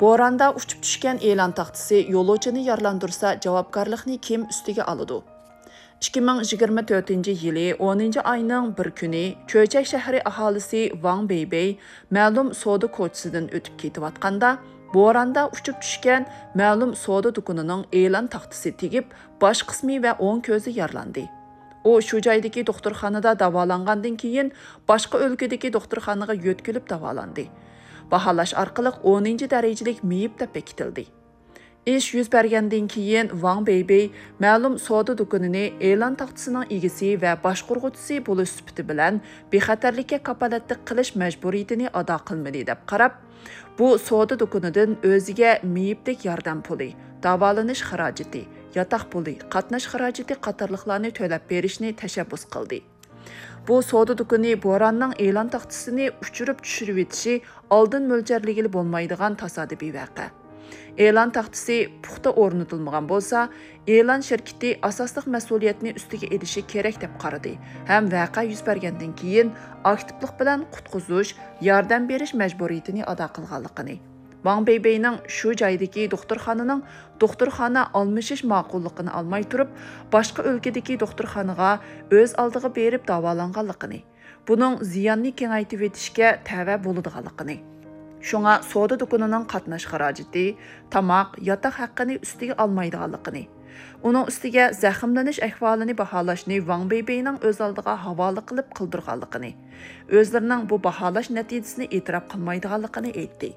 Boranda uçup tushgan e'lon taxtasi yo'lovchini yaralandırsa javobgarlikni kim ustiga oladi? 2024-yili 10-ayning 1 kuni Cho'chak shahri aholisi Wang Beibei ma'lum savdo ko'chasidan o'tib ketayotganda bo'ronda uchib tushgan ma'lum savdo do'konining e'lon taxtasi tegib, bosh qismi va o'ng ko'zi yaralandi. U shu joydagi doktorxonada davolangandan keyin boshqa o'lkadagi doktorxonaga yo'tkilib davolandi. Baholash orqali 10-darajalik miyib deb bekitildi. İş yüz bergandan keyin Wang Beibei ma'lum savdo do'konini e'lon taxtasining egasi va boshqaruvchisi bo'lish sifati bilan bexatarlikka kapolatlik qilish majburiyatini ado qilmadi deb qarab, bu savdo do'konidan o'ziga miyiblik yordam puli, davolanish xarajati, yotoq puli, qatnash xarajati qatorliqlarni to'lab berishni tashabbus qildi. Bu savdo do'koni bo'ronning e'lon taxtasini uchirib tushirib etishi oldin mo'ljallangan bo'lmaydigan tasodifiy voqea. E'lon taxtasi puxta o'rnatilmagan bo'lsa, e'lon shirkati asosliq mas'uliyatni ustiga olishi kerak deb qaradi. Ham voqea yuz bergandan keyin aktivlik bilan qutqizish, yordam berish majburiyatini ado qilganligini. Wang Beibeining shu joydagi doktorxona almashish ma'qulligini olmay turib, boshqa o'lkadagi doktorxonaga o'z oldiga berib davolanganligini, buning ziyonni kengaytib etishga ta'va bo'ladiganligini. Şuna savdo do'konining qatnash xarajati, tamoq, yotoq haqqini ustiga olmaydiganligini, uning ustiga zaxmlanish ahvolini baholashni Wang Beibeining o'z oldiga havola qilib qildirganligini, o'zlarining bu baholash natijasini e'tirof qilmaydiganligini aytdi.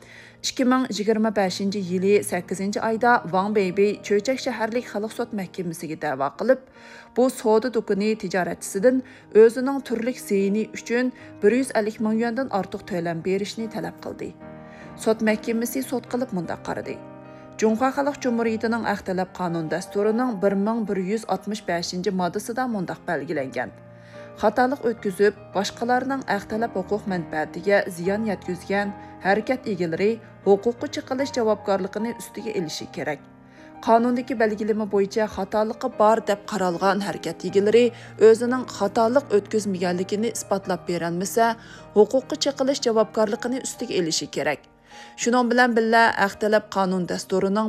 2025-yili 8-ayda Wang Beibei Cho'chak shaharlik xalq sud mahkamasiga da'vo qilib, bu savdo do'koni tijoratchisidan o'zining turlik ziyini uchun 150 ming yuandan ortiq to'lam berishni talab qildi. Sud mahkamasi sud qilib mundaq qaradi. Junxo Xalq Jumhuriyatining Axtalab qonun dasturining 1165-moddasida mundaq belgilangan. Xatolik o'tkazib, boshqalarning axtalab huquq manfaatiga ziyon yetkazgan harakat egalari huquqi chiqilish javobgarligini ustiga olishi kerak. Qonundagi belgilama bo'yicha xatoligi bor deb qaralgan harakat egalari o'zining xatolik o'tkazmaganligini isbotlab berolmasa, huquqi chiqilish javobgarligini ustiga olishi kerak. Shuning bilan birga Axtalab qonun dasturining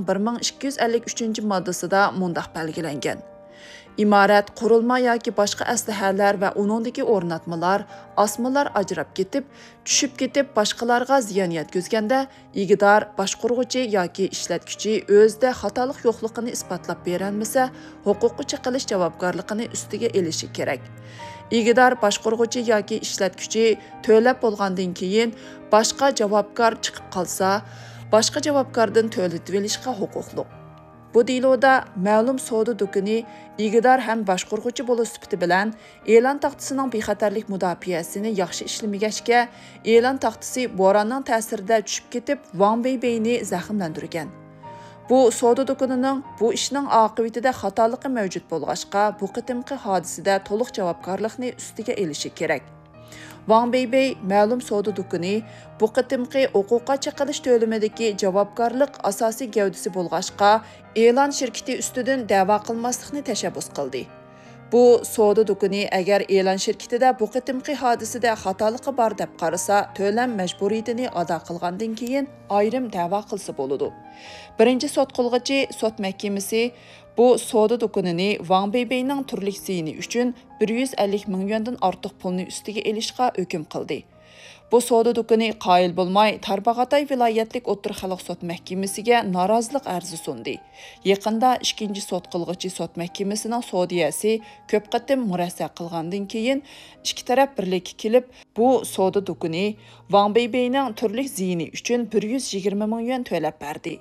1253-moddasida mundaq belgilangan. İmarat, qurilma yoki boshqa aslahalar va uningdagi o'rnatmalar, osmalar ajrab ketib, tushib ketib, boshqalarga ziyon yetkazganda, igidor, boshqaruvchi yoki ishlatuvchi o'zida xatolik yo'qligini isbotlab berolmasa, huquqi chiqilish javobgarligini ustiga olishi kerak. Igidor, boshqaruvchi yoki ishlatuvchi to'lab bo'lgandan keyin boshqa javobgar chiqib qolsa, boshqa javobgardan to'latib olishga huquqli. Bu deloda ma'lum savdo do'koni igidor ham boshqaruvchi bo'lish sifati bilan e'lon taxtasining bexatarlik mudofaasini yaxshi ishlamagachga, e'lon taxtasi bo'ronning ta'sirida tushib ketib, Wang Beibeini zaxmlantirgan. Bu savdo do'konining bu ishning oqibatida xatoligi mavjud bo'lg'achqa, bu qitimqi hodisada to'liq javobgarlikni ustiga olishi kerak. Wang Beibei ma'lum savdo do'koni bu qitimqi huquqqa chiqilish to'limidagi javobgarlik asosiy gavdasi bo'lg'achqa, e'lon shirkati ustidan da'vo qilmaslikni tashabbus qildi. Bu savdo do'koni agar e'lon shirkatida bu qitimqi hodisada xatoligi bor deb qarasa, to'lam majburiyatini ado qilgandan keyin ayrim da'vo qilsa bo'ladi. Birinchi sud qilg'ichi sud mahkamasi bu savdo do'konini Wang Beibeining turlik ziyini uchun 150 ming yuandan ortiq pulni ustiga olishga hukm qildi. Bu savdo do'koni qoyil bo'lmay, Tarbag'atay viloyatlik o'tir xalq sud mahkamasiga norozilik arzi sundi. Yaqinda ikkinchi sud qilg'ichi sud mahkamasining sudiyasi ko'p qatim murassa qilgandan keyin ikki taraf birlikka kelib, bu savdo do'koni Wang Beibeining turlik ziyini uchun 120 ming yuan to'lab berdi.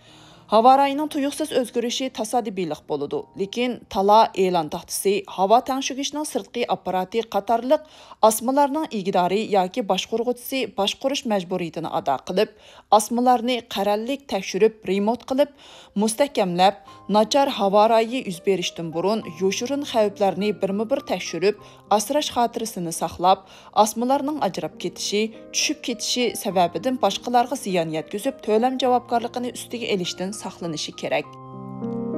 Havo rayının tuyuqsiz o'zgarishi tasodifiylik bo'ladi, lekin tala e'lon taxtasi, havo tangshigishning sirtqi apparati qatorliq osmalarning igidori yoki boshqaruvchisi boshqarish majburiyatini ado qilib, osmalarni qarallik tekshirib, remont qilib, mustahkamlab, nachar havo rayi yuz berishdan burun yoshirin xavflarni birma-bir tekshirib, asrash xotirasini saqlab, osmalarning ajrab ketishi, tushib ketishi sababidan boshqalarga ziyon yetkazib, to'lam javobgarligini ustiga olishdan saqlanishi kerak.